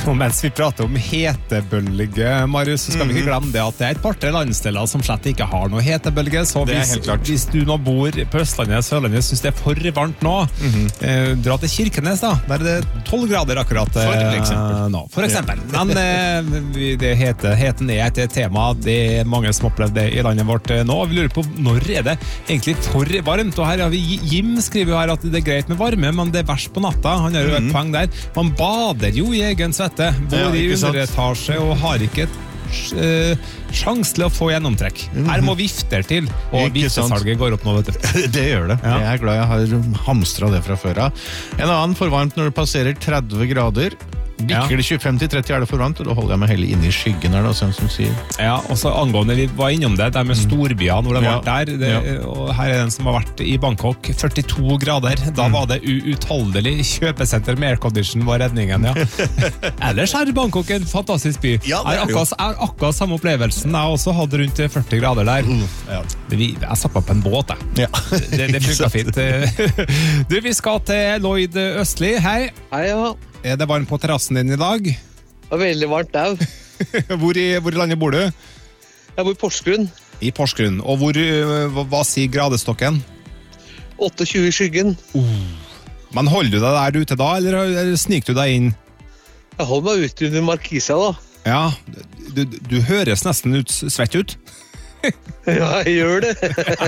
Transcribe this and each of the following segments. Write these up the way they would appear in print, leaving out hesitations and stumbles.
Og mens vi prater om hetebølge, Marius, så skal vi ikke glemme det at det et par-tre landsdeler som slett ikke har noe hetebølge, så hvis du nå bor på Østlandet, Sørlandet, synes det for varmt nå, dra til Kirkenes da, der det 12 grader akkurat for eksempel. Men heten et tema, det mange som opplevde det i landet vårt nå, og vi lurer på når det egentlig for varmt, og her har vi Jim skriver jo her at det greit med varme, men det verst på natta, han har jo et poeng der, man bader jo i egen svette, bor i underetasje og har ikke sjans til å få gjennomtrekk. Her må vifter til, og viftesalget går opp nå, vet du. Det gjør det. Jeg er glad jeg har hamstret det fra før av. En annen for varmt når det passerer 30 grader. Bikker det 25-30 det for varmt, og da holder jeg meg heller inne i skyggen her da, sånn som sier. Ja, og så angående, vi var innom det, der med storbyer når det var der, og her den som har vært i Bangkok, 42 grader, da var det uutholdelig, kjøpesenter med aircondition var redningen, Ellers er Bangkok en fantastisk by. Akkurat samme opplevelsen, jeg også hadde rundt 40 grader der. Jeg satt på en båt, det funket fint. Du, vi skal til Lloyd Østli, hei. Hei, Er det varmt på terrassen din i dag? Det er veldig varmt der. Hvor i landet bor du? Jeg bor i Porsgrunn. I Porsgrunn. Og hva sier gradestokken? 28 i skyggen. Men holder du deg der ute da, eller sniker du deg inn? Jeg holder meg ute under markisa da. Ja, du høres nesten svett ut. Ja, jeg gjør det.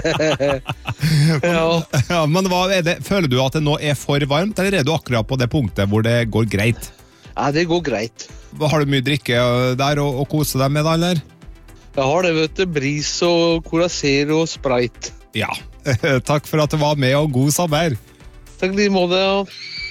Men hva det? Føler du at det nå er for varmt, eller er du akkurat på det punktet hvor det går greit? Ja, det går greit. Har du mye drikke der og kose deg med da, eller? Jeg har det, vet du. Bris og Cola-Zero og Sprite. Ja, takk for at du var med, og god sommer. Takk, de må det,